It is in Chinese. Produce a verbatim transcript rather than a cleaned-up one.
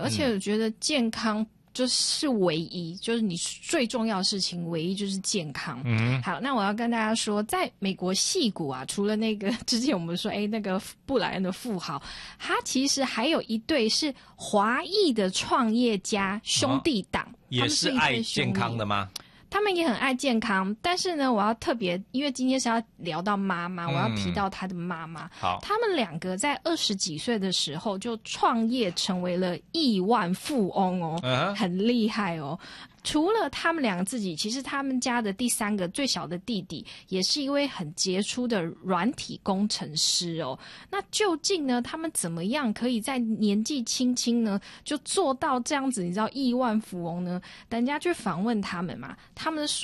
而且我觉得健康就是唯一，就是你最重要的事情，唯一就是健康。嗯，好，那我要跟大家说，在美国矽谷啊，除了那个之前我们说，哎，那个布莱恩的富豪，他其实还有一对是华裔的创业家兄弟党，哦、 也是爱健康的吗？ 他们也很爱健康，但是呢，我要特别，因为今天是要聊到妈妈，我要提到他的妈妈。 好， 他们两个在二十几岁的时候就创业，成为了亿万富翁哦， uh-huh. 很厉害哦。除了他们两个自己，其实他们家的第三个最小的弟弟也是一位很杰出的软体工程师哦。那究竟呢，他们怎么样可以在年纪轻轻呢就做到这样子？你知道亿万富翁呢？人家去访问他们嘛，他们说。